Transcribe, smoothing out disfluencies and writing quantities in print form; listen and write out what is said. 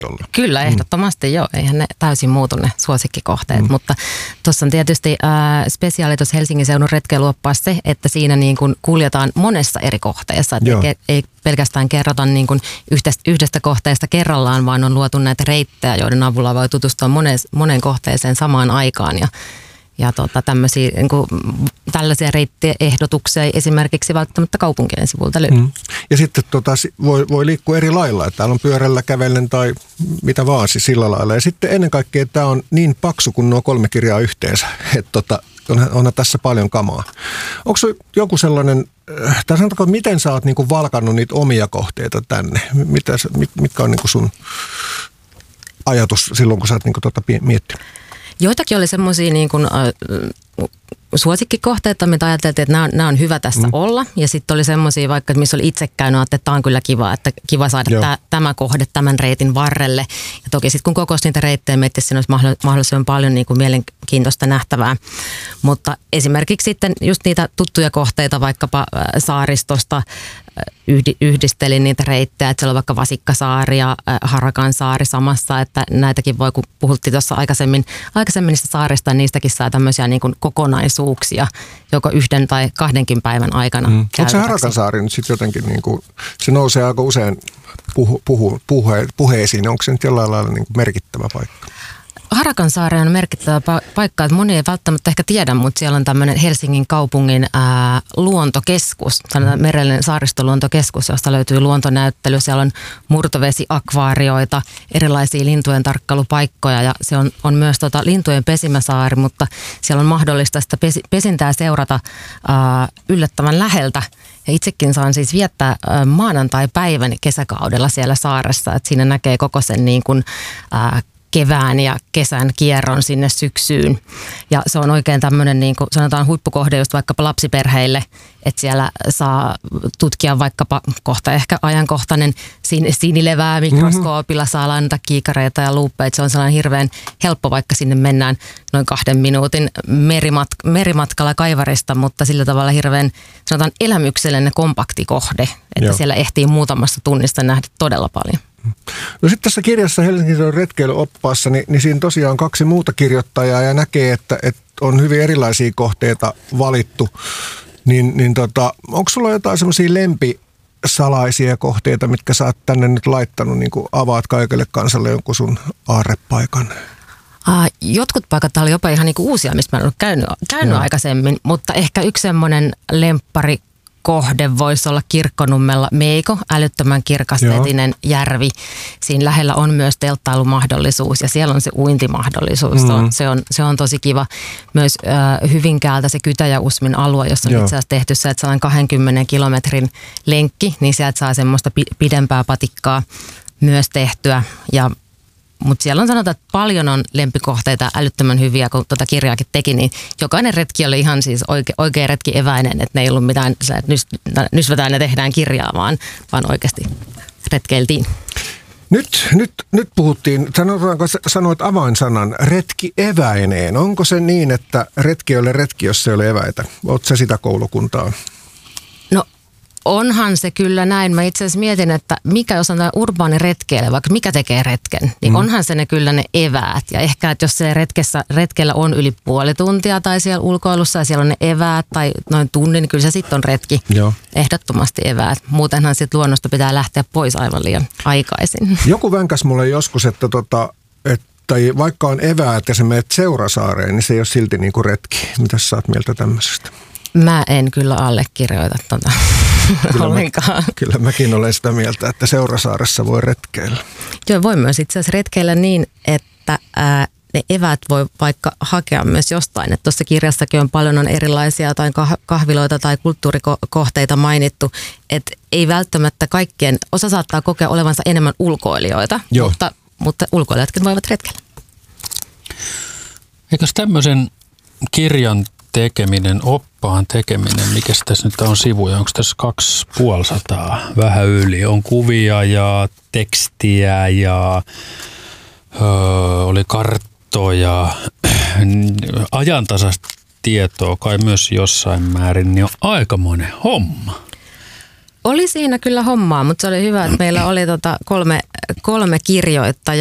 tuolla. Kyllä, ehdottomasti joo. Eihän ne täysin muutu ne suosikkikohteet, mutta tuossa on tietysti spesiaali tuossa Helsingin seudun retkeilyoppaassa se, että siinä niin kuin kuljetaan monessa eri kohteessa. Ei pelkästään kerrota niin kuin yhdestä kohteesta kerrallaan, vaan on luotu näitä reittejä, joiden avulla voi tutustua moneen kohteeseen samaan aikaan ja tämmöisiä, niin kuin, tällaisia reittiehdotuksia ei esimerkiksi välttämättä kaupunkien sivulta löydy. Ja sitten voi liikkua eri lailla, että täällä on pyörällä, kävellen tai mitä vaan siis sillä lailla. Ja sitten ennen kaikkea tämä on niin paksu kuin nuo 3 kirjaa yhteensä, että onhan tässä paljon kamaa. Onko se joku sellainen, tai sanotaanko, miten sä oot niinku valkannut niitä omia kohteita tänne? Mitkä on niinku sun ajatus silloin, kun sä oot niinku miettinyt? Joitakin oli semmoisia niin kuin suosikkikohteita, mitä ajateltiin, että nämä on hyvä tässä olla. Ja sitten oli semmoisia vaikka, missä oli itse käynyt, että tämä on kyllä kiva, että kiva saada tämä kohde tämän reitin varrelle. Ja toki sitten kun kokosi niitä reittejä, miettii, siinä olisi mahdollisimman paljon niin kuin mielenkiintoista nähtävää. Mutta esimerkiksi sitten just niitä tuttuja kohteita vaikkapa saaristosta, yhdistelin niitä reittejä, että siellä on vaikka Vasikkasaari ja Harakansaari samassa, että näitäkin voi, kun puhuttiin tuossa aikaisemmin niistä saarista, niistäkin saa tämmöisiä niin kuin kokonaisuuksia, joko 1 tai 2 päivän aikana. Onko se Harakansaari nyt sitten jotenkin, niin kuin, se nousee aika usein puheisiin, onko se nyt jollain lailla niin kuin merkittävä paikka? Harakansaari on merkittävä paikka, että moni ei välttämättä ehkä tiedä, mutta siellä on tämmöinen Helsingin kaupungin luontokeskus, tämmöinen merellinen saaristoluontokeskus, josta löytyy luontonäyttely. Siellä on murtovesiakvaarioita, erilaisia lintujen tarkkailupaikkoja ja se on myös lintujen pesimäsaari, mutta siellä on mahdollista sitä pesintää seurata yllättävän läheltä. Ja itsekin saan siis viettää maanantai-päivän kesäkaudella siellä saaressa, että siinä näkee koko sen niin kuin kevään ja kesän kierron sinne syksyyn. Ja se on oikein tämmöinen, niin kuin sanotaan, huippukohde just vaikkapa lapsiperheille, että siellä saa tutkia vaikkapa kohta ehkä ajankohtainen sinilevää mikroskoopilla, saa lainata kiikareita ja luuppeja. Se on sellainen hirveän helppo, vaikka sinne mennään noin 2 minuutin merimatkalla Kaivarista, mutta sillä tavalla hirveän, sanotaan, elämyksellinen kompakti kohde, että siellä ehtii muutamassa tunnista nähdä todella paljon. No sitten tässä kirjassa Helsingin seudun retkeilyoppaassa, niin siinä tosiaan 2 muuta kirjoittajaa ja näkee, että on hyvin erilaisia kohteita valittu. Onko sulla jotain semmoisia lempisalaisia kohteita, mitkä sä oot tänne nyt laittanut, niin kuin avaat kaikelle kansalle jonkun sun aarrepaikan? Jotkut paikat oli jopa ihan niin kuin uusia, mistä mä en ollut käynyt aikaisemmin, mutta ehkä yksi semmoinen lemppari kohde voisi olla Kirkkonummella Meiko, älyttömän kirkasvetinen järvi. Siinä lähellä on myös telttailumahdollisuus ja siellä on se uintimahdollisuus. Se on tosi kiva. Myös Hyvinkäältä se Kytäjä-Usmin alue, jossa on itse asiassa tehty se, että 20 kilometrin lenkki, niin sieltä saa semmoista pidempää patikkaa myös tehtyä. Mutta siellä on sanotaan, että paljon on lempikohteita älyttömän hyviä, kun tuota kirjaakin teki, niin jokainen retki oli ihan siis oikea retki eväinen, että ne ei ollut mitään, nysvätään ja tehdään kirjaa, vaan oikeasti retkeiltiin. Nyt puhuttiin, sanoit avainsanan, retki eväineen. Onko se niin, että retki ei ole retki, jos se ei ole eväitä? Oletko sä sitä koulukuntaa? No onhan se kyllä näin. Mä itse asiassa mietin, että mikä jos on tämä urbaani retkeily, vaikka mikä tekee retken, niin onhan se kyllä ne eväät. Ja ehkä, että jos se retkellä on yli puoli tuntia tai siellä ulkoilussa ja siellä on ne eväät tai noin tunnin, niin kyllä se sitten on retki. Joo. Ehdottomasti eväät. Muutenhan sitten luonnosta pitää lähteä pois aivan liian aikaisin. Joku vänkäs mulle joskus, että vaikka on eväät ja sä menet Seurasaareen, niin se ei ole silti niin kuin retki. Mitäs sä oot mieltä tämmöisestä? Mä en kyllä allekirjoita ollenkaan. Kyllä mäkin olen sitä mieltä, että Seurasaaressa voi retkeillä. Joo, voi myös itse asiassa retkeillä niin, että ne eväät voi vaikka hakea myös jostain. Tuossa kirjassakin on paljon erilaisia jotain kahviloita tai kulttuurikohteita mainittu, että ei välttämättä kaikkien, osa saattaa kokea olevansa enemmän ulkoilijoita, mutta ulkoilijatkin voivat retkeillä. Eikös tämmöisen kirjan tekeminen, oppaan tekeminen, mikä tässä nyt on sivuja, onko tässä 250 vähän yli, on kuvia ja tekstiä ja oli karttoja, ajantasaista tietoa kai myös jossain määrin, niin on aikamoinen homma. Oli siinä kyllä hommaa, mutta se oli hyvä, että meillä oli kolme kirjoittajaa.